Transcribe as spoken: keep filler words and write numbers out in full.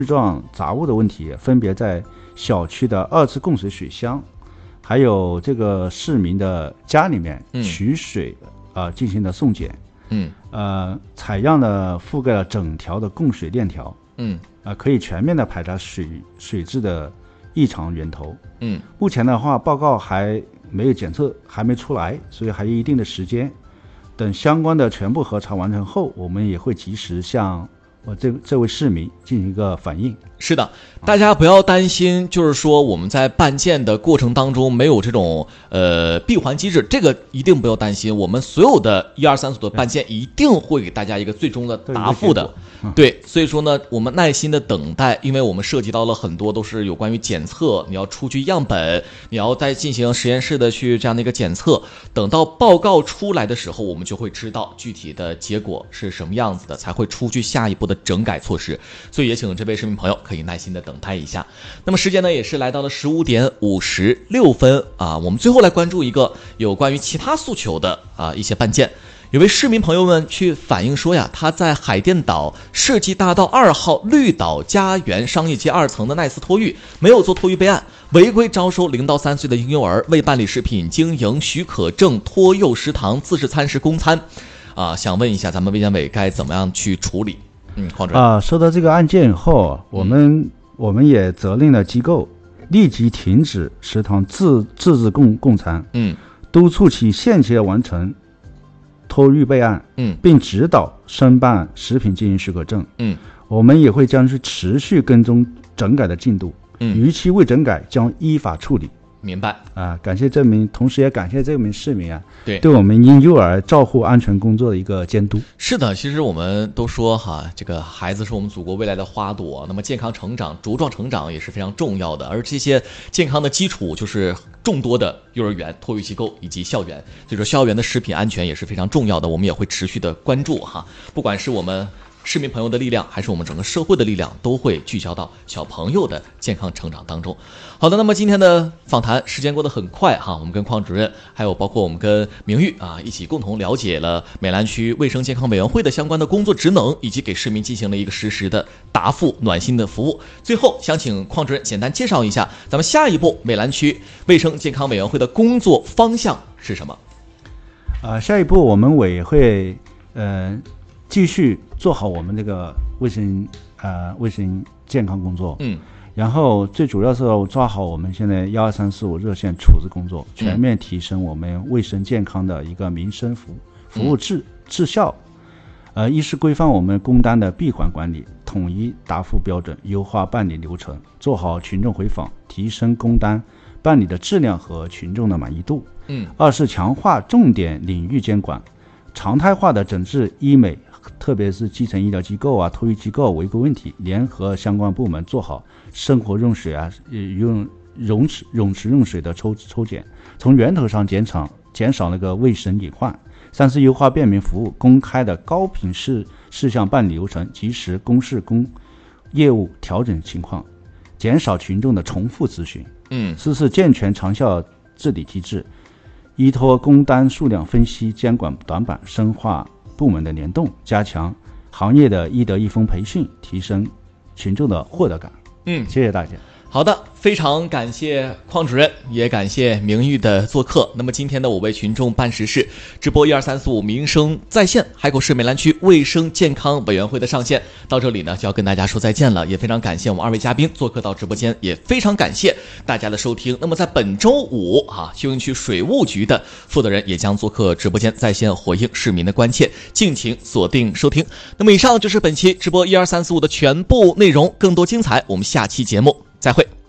状杂物的问题，分别在小区的二次供水水箱，还有这个市民的家里面取水啊、嗯呃、进行了送检。 嗯， 呃，采样呢覆盖了整条的供水链条。 嗯， 啊、呃，可以全面的排查水水质的异常源头。 嗯， 目前的话，报告还没有检测，还没出来，所以还有一定的时间。等相关的全部核查完成后，我们也会及时向我这这位市民进行一个反映。 是的，大家不要担心，就是说我们在办件的过程当中没有这种呃闭环机制，这个一定不要担心。我们所有的一二三所的办件一定会给大家一个最终的答复的。对，所以说呢，我们耐心的等待，因为我们涉及到了很多都是有关于检测，你要出具样本，你要再进行实验室的去这样的一个检测，等到报告出来的时候，我们就会知道具体的结果是什么样子的，才会出具下一步的整改措施。所以也请这位市民朋友可以耐心的等待一下。那么时间呢也是来到了十五点五十六分啊，我们最后来关注一个有关于其他诉求的啊一些办件。有位市民朋友们去反映说呀，他在海淀岛世纪大道二号绿岛家园商业街二层的奈斯托育没有做托育备案，违规招收零到三岁的婴幼儿，未办理食品经营许可证托幼食堂自制餐食供餐。啊，想问一下咱们卫健委该怎么样去处理？嗯，黄主任啊，收到这个案件以后，我们、嗯、我们也责令了机构立即停止食堂自自制供供餐， 嗯， 督促其限期完成托育备案， 嗯， 并指导申办食品经营许可证， 嗯， 我们也会将去持续跟踪整改的进度， 嗯， 逾期未整改将依法处理。 明白啊，感谢这名，同时也感谢这名市民啊， 对， 对我们婴幼儿照护安全工作的一个监督。 是的，其实我们都说哈，这个孩子是我们祖国未来的花朵，那么健康成长、茁壮成长也是非常重要的，而这些健康的基础就是众多的幼儿园、托育机构以及校园，所以说校园的食品安全也是非常重要的，我们也会持续的关注哈，不管是我们市民朋友的力量，还是我们整个社会的力量，都会聚焦到小朋友的健康成长当中。好的，那么今天的访谈时间过得很快哈，我们跟邝主任，还有包括我们跟明玉啊，一起共同了解了美兰区卫生健康委员会的相关的工作职能，以及给市民进行了一个实时的答复、暖心的服务。最后，想请邝主任简单介绍一下咱们下一步美兰区卫生健康委员会的工作方向是什么？ 啊、呃，下一步我们委会呃继续做好我们这个卫生呃卫生健康工作， 嗯， 然后最主要是要抓好我们现在幺二三四五热线处置工作，全面提升我们卫生健康的一个民生服服务质质效。呃，一是规范我们工单的闭环管理，统一答复标准，优化办理流程，做好群众回访，提升工单办理的质量和群众的满意度。 嗯， 二是强化重点领域监管，常态化的整治医美，特别是基层医疗机构啊、托育机构违规问题，联合相关部门做好生活用水啊、用泳池泳池用水的抽抽检，从源头上减少减少那个卫生隐患。三是优化便民服务，公开的高频事事项办理流程，及时公示公业务调整情况，减少群众的重复咨询。 嗯， 四是健全长效治理机制，依托工单数量分析监管短板，深化部门的联动，加强行业的医德医风培训，提升群众的获得感。 嗯， 谢谢大家。 好的，非常感谢邝主任，也感谢明玉的做客。那么今天的我为群众办实事直播一二三四五民生在线，海口市美兰区卫生健康委员会的上线到这里呢，就要跟大家说再见了。也非常感谢我们二位嘉宾做客到直播间，也非常感谢大家的收听。那么在本周五啊，休营区水务局的负责人也将做客直播间，在线回应市民的关切，敬请锁定收听。那么以上就是本期直播一二三四五的全部内容，更多精彩，我们下期节目再会。